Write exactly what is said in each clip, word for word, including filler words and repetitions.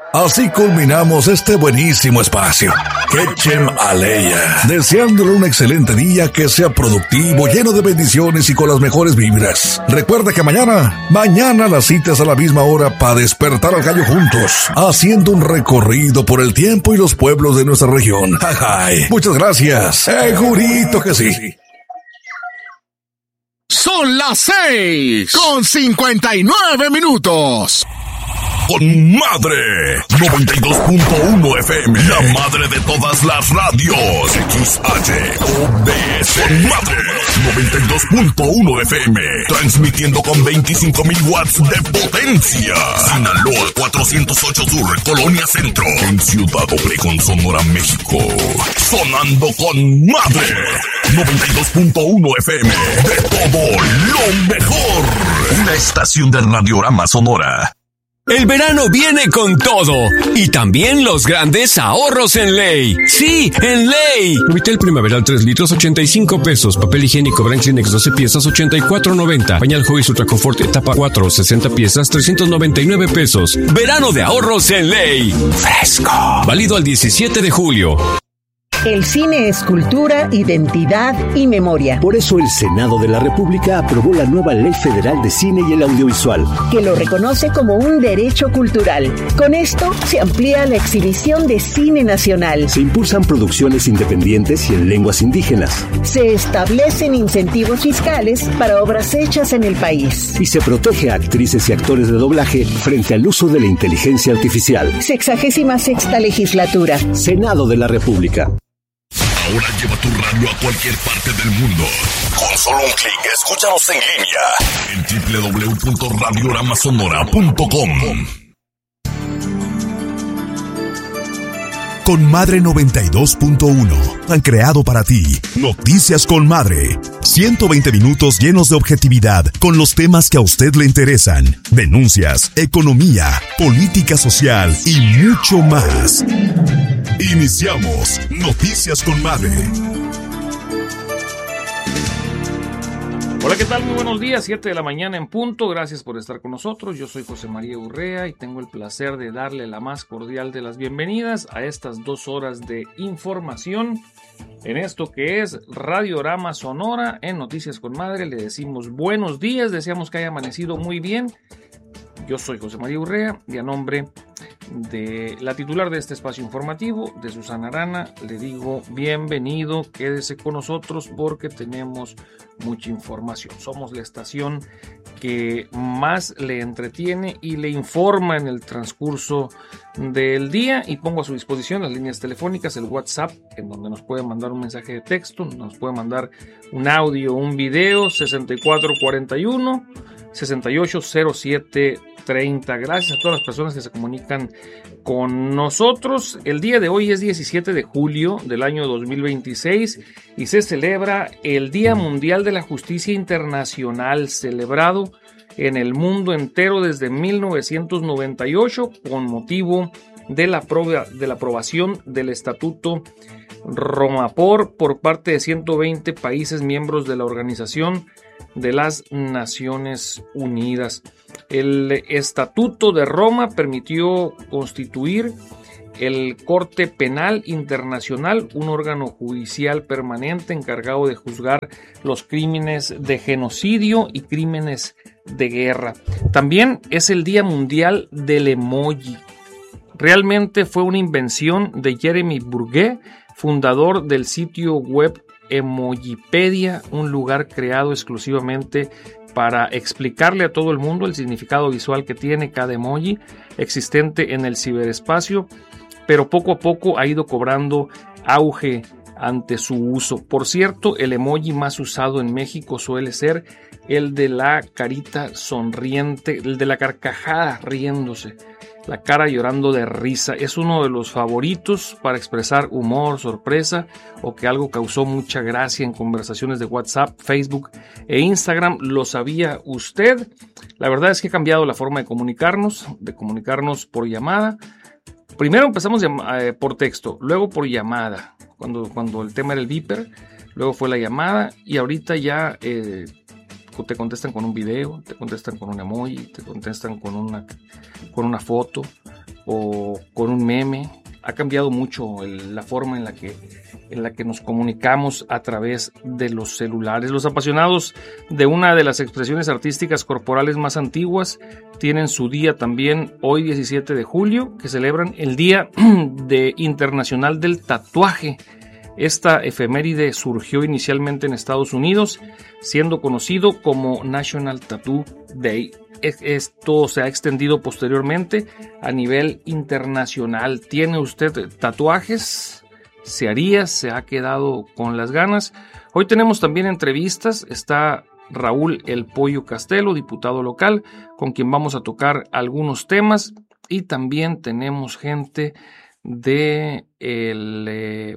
Así culminamos este buenísimo espacio. Ketchem Aleya, deseándole un excelente día, que sea productivo, lleno de bendiciones y con las mejores vibras. Recuerda que mañana, mañana las citas a la misma hora para despertar al gallo juntos, haciendo un recorrido por el tiempo y los pueblos de nuestra región. Ajay. Muchas gracias. Segurito que sí. Son las seis con cincuenta y nueve minutos. Con Madre noventa y dos punto uno F M, la madre de todas las radios. X H O B S. Con Madre noventa y dos punto uno F M, transmitiendo con veinticinco mil watts de potencia. Sinaloa cuatrocientos ocho Sur, Colonia Centro, en Ciudad Obregón, Sonora, México. Sonando con Madre noventa y dos punto uno F M, de todo lo mejor. Una estación de Radiorama Sonora. El verano viene con todo y también los grandes ahorros en Ley. ¡Sí, en Ley! Vitel primaveral tres litros, ochenta y cinco pesos. Papel higiénico Brand Kleenex doce piezas, ochenta y cuatro noventa. Pañal Huggies Ultra Confort etapa cuatro, sesenta piezas, trescientos noventa y nueve pesos. Verano de ahorros en Ley. Fresco. Válido al diecisiete de julio. El cine es cultura, identidad y memoria. Por eso el Senado de la República aprobó la nueva Ley Federal de Cine y el Audiovisual, que lo reconoce como un derecho cultural. Con esto se amplía la exhibición de cine nacional. Se impulsan producciones independientes y en lenguas indígenas. Se establecen incentivos fiscales para obras hechas en el país. Y se protege a actrices y actores de doblaje frente al uso de la inteligencia artificial. Sexagésima sexta legislatura. Senado de la República. Ahora lleva tu radio a cualquier parte del mundo. Con solo un clic, escúchanos en línea en doble u doble u doble u punto radiorama sonora punto com. Con Madre noventa y dos punto uno han creado para ti Noticias con Madre. ciento veinte minutos llenos de objetividad con los temas que a usted le interesan. Denuncias, economía, política social y mucho más. Iniciamos Noticias con Madre. Hola, ¿qué tal? Muy buenos días, siete de la mañana en punto. Gracias por estar con nosotros. Yo soy José María Urrea y tengo el placer de darle la más cordial de las bienvenidas a estas dos horas de información en esto que es Radiorama Sonora en Noticias con Madre. Le decimos buenos días, deseamos que haya amanecido muy bien. Yo soy José María Urrea y a nombre de la titular de este espacio informativo, de Susana Arana, le digo bienvenido, quédese con nosotros porque tenemos mucha información. Somos la estación que más le entretiene y le informa en el transcurso del día, y pongo a su disposición las líneas telefónicas, el WhatsApp, en donde nos puede mandar un mensaje de texto, nos puede mandar un audio, un video, sesenta y cuatro cuarenta y uno, sesenta y ocho cero siete treinta. Gracias a todas las personas que se comunican con nosotros. El día de hoy es diecisiete de julio del año dos mil veintiséis y se celebra el Día Mundial de la Justicia Internacional, celebrado en el mundo entero desde mil novecientos noventa y ocho con motivo de la, aproba, de la aprobación del Estatuto Romapor por parte de ciento veinte países miembros de la Organización de las Naciones Unidas. El Estatuto de Roma permitió constituir el Corte Penal Internacional, un órgano judicial permanente encargado de juzgar los crímenes de genocidio y crímenes de guerra. También es el Día Mundial del Emoji. Realmente fue una invención de Jeremy Burguet, fundador del sitio web Emojipedia, un lugar creado exclusivamente para explicarle a todo el mundo el significado visual que tiene cada emoji existente en el ciberespacio, pero poco a poco ha ido cobrando auge ante su uso. Por cierto, el emoji más usado en México suele ser el de la carita sonriente, el de la carcajada riéndose, la cara llorando de risa. Es uno de los favoritos para expresar humor, sorpresa o que algo causó mucha gracia en conversaciones de WhatsApp, Facebook e Instagram. ¿Lo sabía usted? La verdad es que ha cambiado la forma de comunicarnos, de comunicarnos por llamada. Primero empezamos eh, por texto, luego por llamada, cuando, cuando el tema era el Viper, luego fue la llamada y ahorita ya eh, te contestan con un video, te contestan con un emoji, te contestan con una, con una foto, o con un meme. Ha cambiado mucho el, la forma en la que en la que nos comunicamos a través de los celulares. Los apasionados de una de las expresiones artísticas corporales más antiguas tienen su día también hoy diecisiete de julio, que celebran el Día de Internacional del Tatuaje. Esta efeméride surgió inicialmente en Estados Unidos, siendo conocido como National Tattoo Day. Esto se ha extendido posteriormente a nivel internacional. ¿Tiene usted tatuajes? ¿Se haría? ¿Se ha quedado con las ganas? Hoy tenemos también entrevistas. Está Raúl El Pollo Castelo, diputado local, con quien vamos a tocar algunos temas. Y también tenemos gente de, el,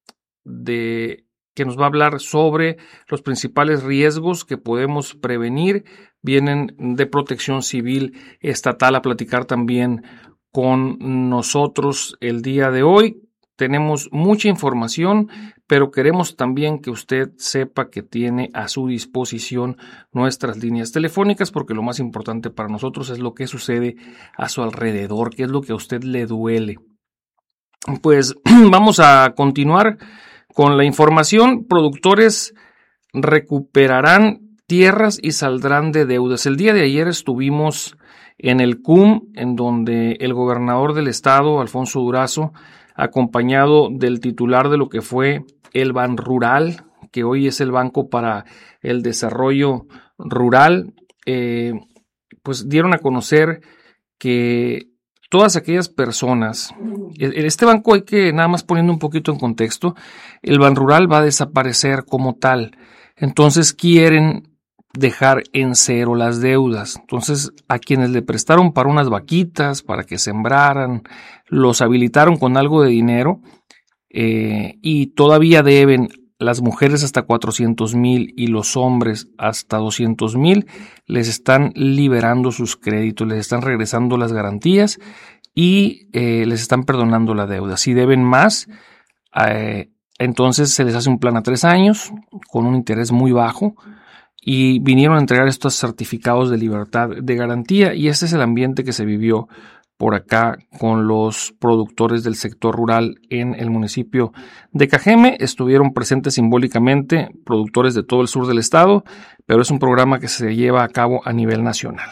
de que nos va a hablar sobre los principales riesgos que podemos prevenir. Vienen de Protección Civil Estatal a platicar también con nosotros el día de hoy. Tenemos mucha información, pero queremos también que usted sepa que tiene a su disposición nuestras líneas telefónicas, porque lo más importante para nosotros es lo que sucede a su alrededor, qué es lo que a usted le duele. Pues vamos a continuar con la información. Productores recuperarán tierras y saldrán de deudas. El día de ayer estuvimos en el C U M, en donde el gobernador del estado, Alfonso Durazo, acompañado del titular de lo que fue el Banrural, que hoy es el Banco para el Desarrollo Rural, eh, pues dieron a conocer que todas aquellas personas, este banco hay que, nada más poniendo un poquito en contexto, el Banrural va a desaparecer como tal, entonces quieren dejar en cero las deudas. Entonces, a quienes le prestaron para unas vaquitas, para que sembraran, los habilitaron con algo de dinero eh, y todavía deben las mujeres hasta cuatrocientos mil y los hombres hasta doscientos mil, les están liberando sus créditos, les están regresando las garantías y eh, les están perdonando la deuda. Si deben más, eh, entonces se les hace un plan a tres años con un interés muy bajo. Y vinieron a entregar estos certificados de libertad de garantía y este es el ambiente que se vivió por acá con los productores del sector rural en el municipio de Cajeme. Estuvieron presentes simbólicamente productores de todo el sur del estado, pero es un programa que se lleva a cabo a nivel nacional.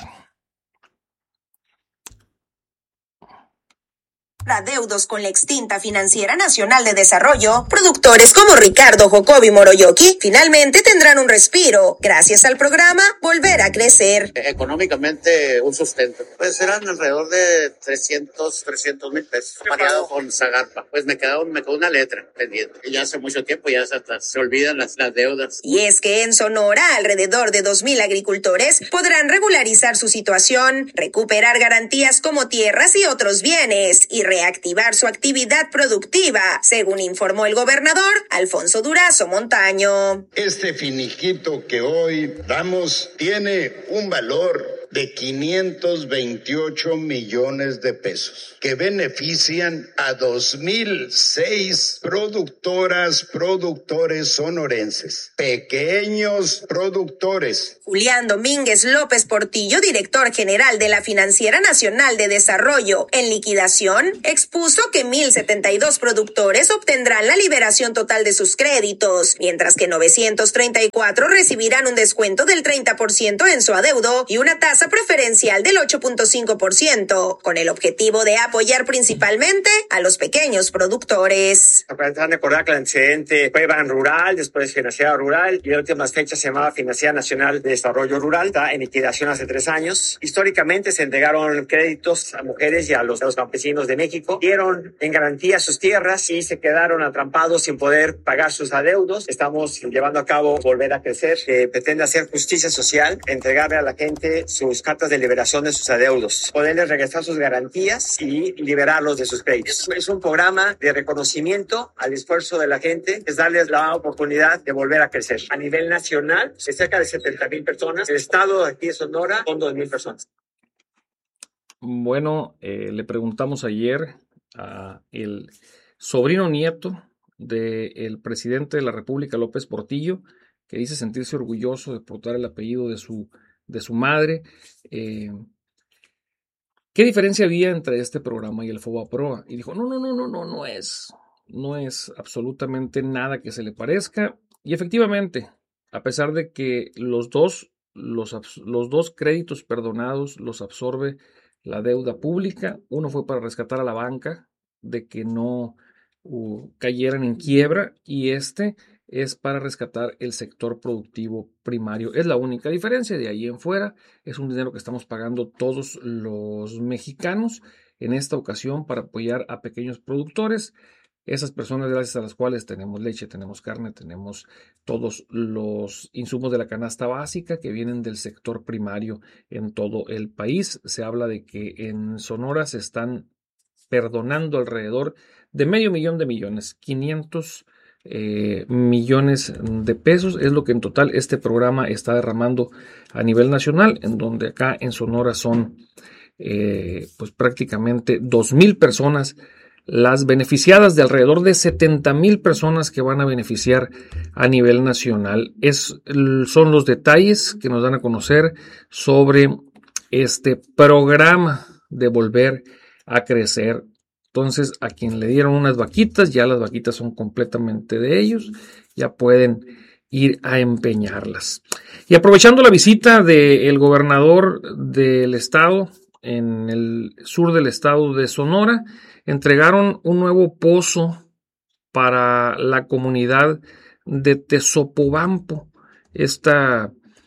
Adeudos con la extinta Financiera Nacional de Desarrollo, productores como Ricardo Jocobi Moroyoki finalmente tendrán un respiro gracias al programa Volver a Crecer. Económicamente un sustento. Pues eran alrededor de trescientos mil pesos, pareado con Zagarpa. Pues me quedó, me quedó una letra pendiente. Y ya hace mucho tiempo ya hasta se olvidan las, las deudas. Y es que en Sonora alrededor de dos mil agricultores podrán regularizar su situación, recuperar garantías como tierras y otros bienes y reactivar su actividad productiva, según informó el gobernador Alfonso Durazo Montaño. Este finiquito que hoy damos tiene un valor de quinientos veintiocho millones de pesos que benefician a dos mil seis productoras, productores sonorenses, pequeños productores. Julián Domínguez López Portillo, director general de la Financiera Nacional de Desarrollo en liquidación, expuso que mil setenta y dos productores obtendrán la liberación total de sus créditos, mientras que novecientos treinta y cuatro recibirán un descuento del treinta por ciento en su adeudo y una tasa preferencial del ocho punto cinco por ciento, con el objetivo de apoyar principalmente a los pequeños productores. Para recordar que el antecedente fue Banrural, después Financiera Rural y en últimas fechas se llamaba Financiera Nacional de Desarrollo Rural, está en liquidación hace tres años. Históricamente se entregaron créditos a mujeres y a los, a los campesinos de México, dieron en garantía sus tierras y se quedaron atrampados sin poder pagar sus adeudos. Estamos llevando a cabo Volver a Crecer, que pretende hacer justicia social, entregarle a la gente sus cartas de liberación de sus adeudos, poderles regresar sus garantías y liberarlos de sus créditos. Es un programa de reconocimiento al esfuerzo de la gente, es darles la oportunidad de volver a crecer. A nivel nacional, es cerca de setenta mil personas. El estado de aquí de Sonora son dos mil personas. Bueno, eh, le preguntamos ayer a el sobrino nieto del presidente de la República, López Portillo, que dice sentirse orgulloso de portar el apellido de su, de su madre. Eh, ¿Qué diferencia había entre este programa y el FOBAPROA? Y dijo, no, no, no, no, no, no es, no es absolutamente nada que se le parezca. Y efectivamente, a pesar de que los dos, los, los dos créditos perdonados los absorbe la deuda pública, uno fue para rescatar a la banca de que no uh, cayeran en quiebra, y este es para rescatar el sector productivo primario. Es la única diferencia. De ahí en fuera es un dinero que estamos pagando todos los mexicanos en esta ocasión para apoyar a pequeños productores, esas personas gracias a las cuales tenemos leche, tenemos carne, tenemos todos los insumos de la canasta básica que vienen del sector primario en todo el país. Se habla de que en Sonora se están perdonando alrededor de medio millón de millones, quinientos Eh, millones de pesos es lo que en total este programa está derramando a nivel nacional, en donde acá en Sonora son eh, pues prácticamente dos mil personas las beneficiadas, de alrededor de setenta mil personas que van a beneficiar a nivel nacional. Es, son los detalles que nos dan a conocer sobre este programa de Volver a Crecer. Entonces, a quien le dieron unas vaquitas, ya las vaquitas son completamente de ellos, ya pueden ir a empeñarlas. Y aprovechando la visita del gobernador del estado, en el sur del estado de Sonora, entregaron un nuevo pozo para la comunidad de Tezopobampo. Esta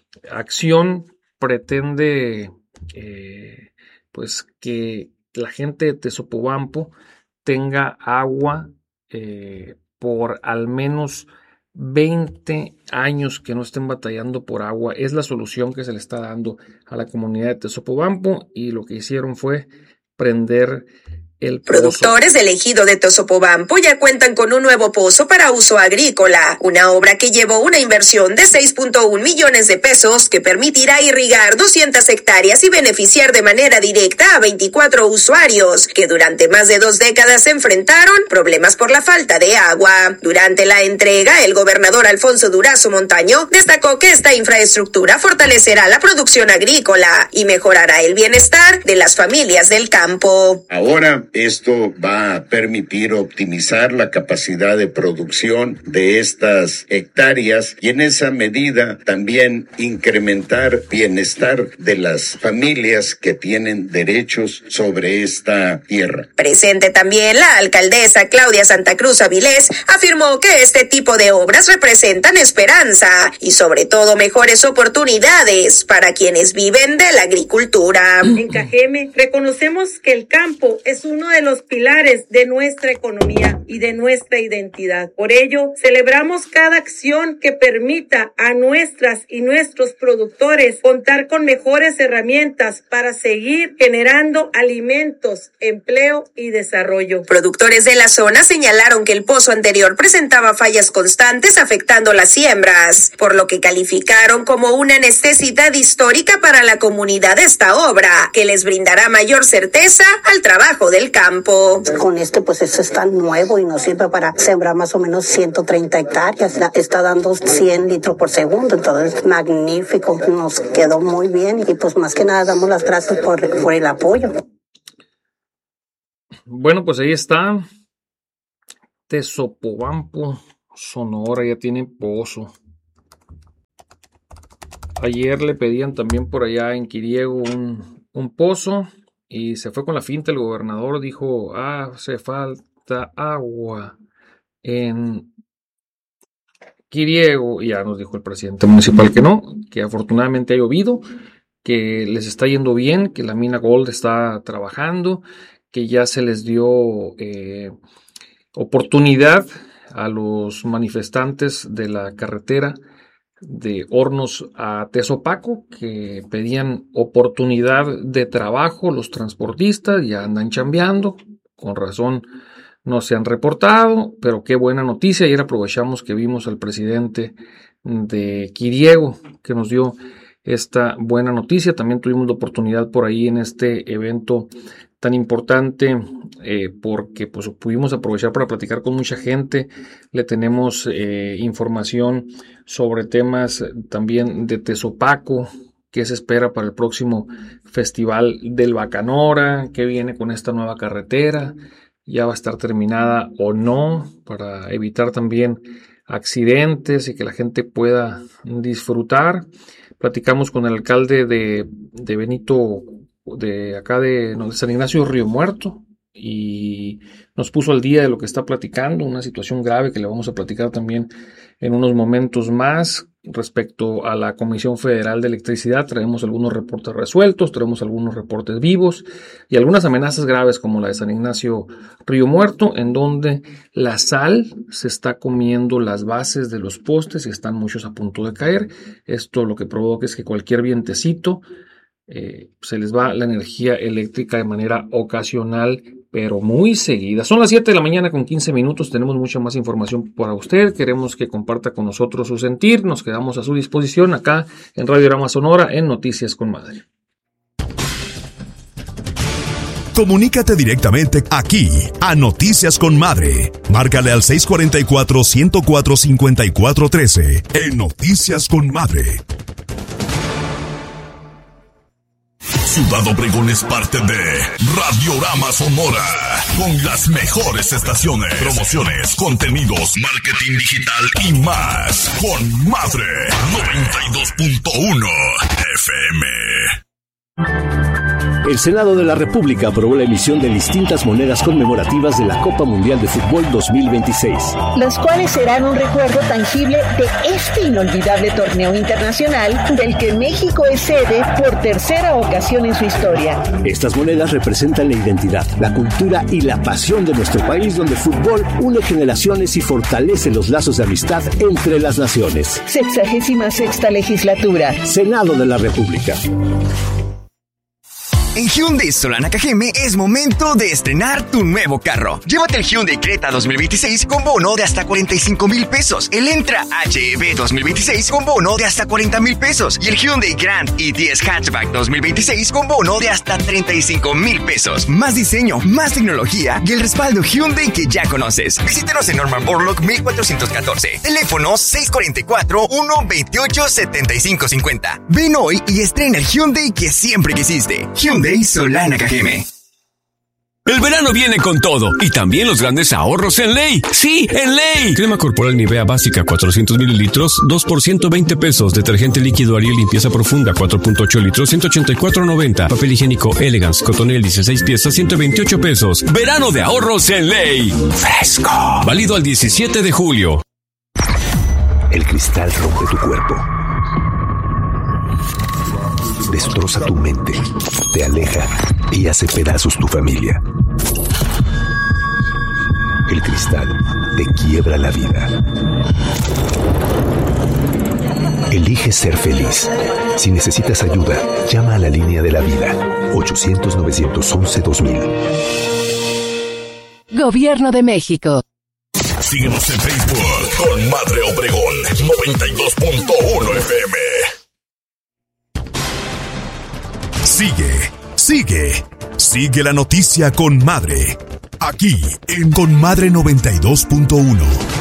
acción pretende, eh, pues, que la gente de Tezopobampo tenga agua eh, por al menos veinte años, que no estén batallando por agua. Es la solución que se le está dando a la comunidad de Tezopobampo, y lo que hicieron fue prender el pozo. Productores del ejido de Tezopobampo ya cuentan con un nuevo pozo para uso agrícola, una obra que llevó una inversión de seis punto uno millones de pesos que permitirá irrigar doscientas hectáreas y beneficiar de manera directa a veinticuatro usuarios que durante más de dos décadas enfrentaron problemas por la falta de agua. Durante la entrega, el gobernador Alfonso Durazo Montaño destacó que esta infraestructura fortalecerá la producción agrícola y mejorará el bienestar de las familias del campo. Ahora, esto va a permitir optimizar la capacidad de producción de estas hectáreas y en esa medida también incrementar bienestar de las familias que tienen derechos sobre esta tierra. Presente también la alcaldesa Claudia Santa Cruz Avilés afirmó que este tipo de obras representan esperanza y sobre todo mejores oportunidades para quienes viven de la agricultura. En Cajeme reconocemos que el campo es un uno de los pilares de nuestra economía y de nuestra identidad. Por ello, celebramos cada acción que permita a nuestras y nuestros productores contar con mejores herramientas para seguir generando alimentos, empleo y desarrollo. Productores de la zona señalaron que el pozo anterior presentaba fallas constantes afectando las siembras, por lo que calificaron como una necesidad histórica para la comunidad esta obra, que les brindará mayor certeza al trabajo del campo. Con este pues esto está nuevo y nos sirve para sembrar más o menos ciento treinta hectáreas, está dando cien litros por segundo, entonces magnífico, nos quedó muy bien y pues más que nada damos las gracias por, por el apoyo. Bueno, pues ahí está Tezopobampo, Sonora, ya tiene pozo. Ayer le pedían también por allá en Quiriego un, un pozo. Y se fue con la finta el gobernador, dijo, ah, hace falta agua en Quiriego. Y ya nos dijo el presidente municipal que no, que afortunadamente ha llovido, que les está yendo bien, que la mina Gold está trabajando, que ya se les dio eh, oportunidad a los manifestantes de la carretera de Hornos a Tezopaco, que pedían oportunidad de trabajo. Los transportistas ya andan chambeando, con razón no se han reportado, pero qué buena noticia. Ayer aprovechamos que vimos al presidente de Quiriego, que nos dio esta buena noticia. También tuvimos la oportunidad por ahí en este evento tan importante, eh, porque pues pudimos aprovechar para platicar con mucha gente. Le tenemos eh, información sobre temas también de Tezopaco, qué se espera para el próximo Festival del Bacanora, qué viene con esta nueva carretera, ya va a estar terminada o no, para evitar también accidentes y que la gente pueda disfrutar. Platicamos con el alcalde de, de Benito, de acá de, no, de San Ignacio Río Muerto, y nos puso al día de lo que está platicando, una situación grave que le vamos a platicar también en unos momentos más. Respecto a la Comisión Federal de Electricidad, traemos algunos reportes resueltos, traemos algunos reportes vivos y algunas amenazas graves como la de San Ignacio Río Muerto, en donde la sal se está comiendo las bases de los postes y están muchos a punto de caer. Esto lo que provoca es que cualquier vientecito eh, se les va la energía eléctrica de manera ocasional, pero muy seguida. Son las siete de la mañana con quince minutos. Tenemos mucha más información para usted. Queremos que comparta con nosotros su sentir. Nos quedamos a su disposición acá en Radiorama Sonora en Noticias con Madre. Comunícate directamente aquí a Noticias con Madre. Márcale al seis cuatro cuatro, uno cero cuatro, cinco cuatro uno tres en Noticias con Madre. Ciudad Obregón es parte de Radiorama Sonora, con las mejores estaciones, promociones, contenidos, marketing digital y más. Con Madre noventa y dos punto uno F M. El Senado de la República aprobó la emisión de distintas monedas conmemorativas de la Copa Mundial de Fútbol dos mil veintiséis. Las cuales serán un recuerdo tangible de este inolvidable torneo internacional del que México es sede por tercera ocasión en su historia. Estas monedas representan la identidad, la cultura y la pasión de nuestro país, donde el fútbol une generaciones y fortalece los lazos de amistad entre las naciones. Sexagésima sexta legislatura. Senado de la República. En Hyundai Solana Cajeme es momento de estrenar tu nuevo carro. Llévate el Hyundai Creta dos mil veintiséis con bono de hasta cuarenta y cinco mil pesos. El Entra H E V dos mil veintiséis con bono de hasta cuarenta mil pesos. Y el Hyundai Grand i diez Hatchback dos mil veintiséis con bono de hasta treinta y cinco mil pesos. Más diseño, más tecnología y el respaldo Hyundai que ya conoces. Visítanos en Norman Borlaug mil cuatrocientos catorce. Teléfono seis cuatro cuatro, uno dos ocho, siete cinco cinco cero. Ven hoy y estrena el Hyundai que siempre quisiste. Hyundai Solana Cajeme. El verano viene con todo y también los grandes ahorros en Ley. ¡Sí, en Ley! Crema corporal Nivea básica cuatrocientos mililitros, dos por ciento veinte pesos. Detergente líquido Ariel limpieza profunda cuatro punto ocho litros, ciento ochenta y cuatro noventa. Papel higiénico Elegance Cotonel dieciséis piezas, ciento veintiocho pesos. Verano de ahorros en Ley. Fresco. Válido al diecisiete de julio. El cristal rompe tu cuerpo. Destroza tu mente, te aleja y hace pedazos tu familia. El cristal te quiebra la vida. Elige ser feliz. Si necesitas ayuda, llama a la línea de la vida. ochocientos, novecientos once, dos mil. Gobierno de México. Síguenos en Facebook con Madre Obregón noventa y dos punto uno F M. Sigue, sigue, sigue la noticia con Madre. Aquí en Con Madre noventa y dos punto uno.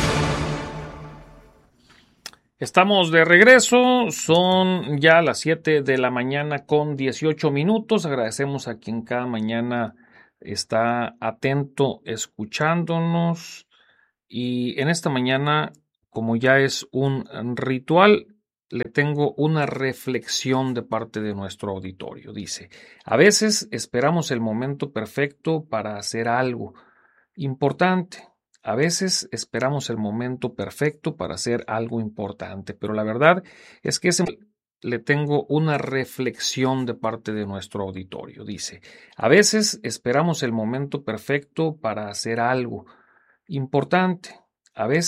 Estamos de regreso, son ya las siete de la mañana con dieciocho minutos. Agradecemos a quien cada mañana está atento escuchándonos. Y en esta mañana, como ya es un ritual, le tengo una reflexión de parte de nuestro auditorio. Dice, a veces esperamos el momento perfecto para hacer algo importante. A veces esperamos el momento perfecto para hacer algo importante. Pero la verdad es que ese... le tengo una reflexión de parte de nuestro auditorio. Dice, a veces esperamos el momento perfecto para hacer algo importante. A veces